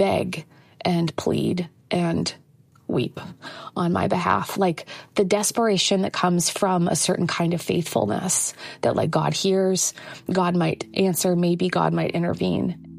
beg and plead and weep on my behalf. Like the desperation that comes from a certain kind of faithfulness that like God hears, God might answer, maybe God might intervene.